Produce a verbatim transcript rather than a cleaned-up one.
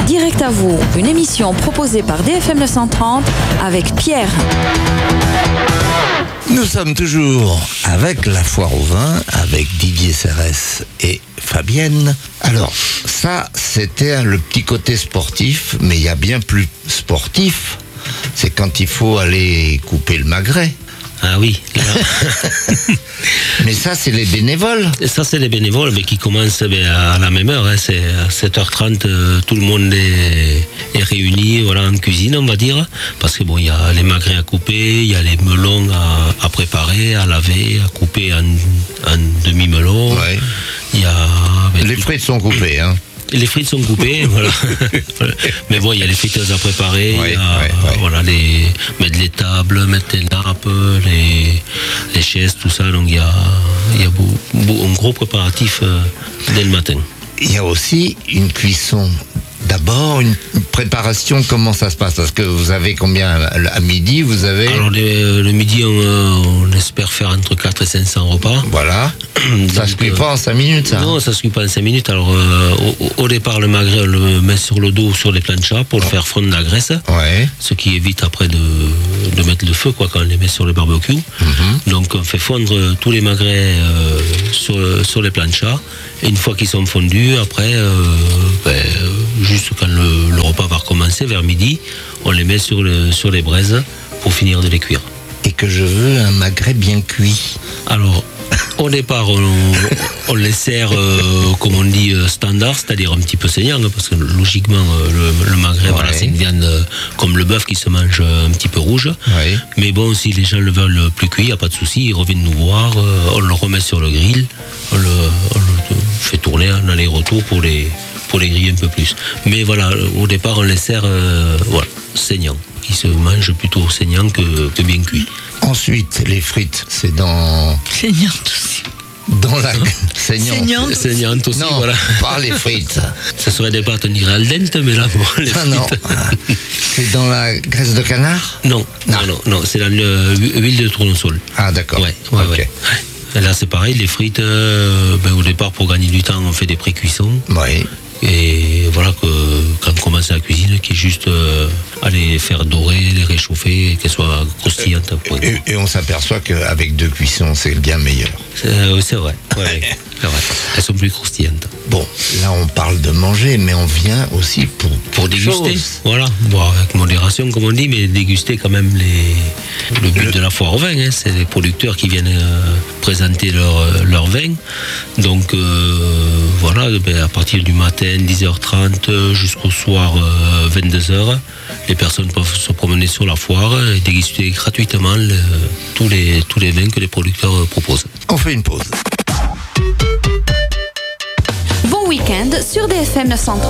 Direct à vous, une émission proposée par D F M neuf cent trente avec Pierre. Nous sommes toujours avec la foire au vin, avec Didier Serres et Fabienne. Alors, ça, c'était le petit côté sportif, mais il y a bien plus sportif. C'est quand il faut aller couper le magret. Ah oui. Mais ça, c'est les bénévoles. Et ça, c'est les bénévoles mais qui commencent ben, à la même heure. Hein. C'est à sept heures trente, euh, tout le monde est, est réuni voilà, en cuisine, on va dire. Parce que bon, il y a les magrets à couper, il y a les melons à, à préparer, à laver, à couper en, en demi-melon. Ouais. Il y a, ben, les frites sont coupées, hein. Les frites sont coupées, voilà. Mais bon, il y a les friteuses à préparer, ouais, il y a, ouais, ouais. voilà, les, mettre les tables, mettre les nappes, les, les chaises, tout ça. Donc il y a, il y a beau, beau, un gros préparatif euh, dès le matin. Il y a aussi une cuisson. D'abord, une préparation, comment ça se passe? Parce que vous avez combien à midi vous avez... Alors, le, le midi, on, on espère faire entre quatre et cinq cents repas. Voilà. Ça ne se cuit pas en cinq minutes, ça? Non, ça ne se cuit pas en cinq minutes. Alors, euh, au, au départ, le magret, on le met sur le dos ou sur les planchas pour le faire fondre la graisse. Ouais. Ce qui évite après de, de mettre le feu quoi, quand on les met sur le barbecue. Mm-hmm. Donc, on fait fondre tous les magrets euh, sur, sur les planchas. Et une fois qu'ils sont fondus, après, euh, ben, juste quand le, le repas va recommencer, vers midi, on les met sur, le, sur les braises pour finir de les cuire. Et que je veux un magret bien cuit. Alors, au départ, on, on les sert, euh, comme on dit, euh, standard, c'est-à-dire un petit peu saignant, parce que logiquement, euh, le, le magret, ouais. Voilà, c'est une viande euh, comme le bœuf qui se mange euh, un petit peu rouge. Ouais. Mais bon, si les gens le veulent plus cuit, il n'y a pas de souci, ils reviennent nous voir, euh, on le remet sur le grill, on le, on le fait tourner en aller-retour pour les, pour les griller un peu plus. Mais voilà, au départ, on les sert euh, voilà, saignants, qui se mangent plutôt saignants que, que bien cuits. Ensuite, les frites, c'est dans... Saignante aussi. Dans la... Saignante. Saignante. Saignante aussi, non, voilà. pas les frites. Ça serait des pâtes, on dirait al dente, mais là, bon, les ah, frites... Non, c'est dans la graisse de canard? Non, non, non, non, c'est dans l'huile de tournesol. Ah, d'accord. Ouais, ouais, okay. ouais. Et là, c'est pareil, les frites, euh, ben, au départ, pour gagner du temps, on fait des pré-cuissons. Oui. Et voilà que quand on commence la cuisine, qui est juste euh, aller faire dorer, les réchauffer, qu'elles soient croustillantes. Et, et, et on s'aperçoit qu'avec deux cuissons, c'est bien meilleur. C'est, euh, c'est vrai, ouais, c'est vrai. Elles sont plus croustillantes. Bon, là on parle de manger, mais on vient aussi pour pour déguster. Chose. Voilà, bon, avec modération comme on dit, mais déguster quand même les. Le but Le... de la foire au vin, hein, c'est les producteurs qui viennent euh, présenter leur leur vin. Donc euh, voilà, ben, à partir du matin dix heures trente jusqu'au soir euh, vingt-deux heures, les personnes peuvent se promener sur la foire et déguster gratuitement le, tous les tous les vins que les producteurs proposent. On fait une pause. Bon week-end sur D F M neuf cent trente.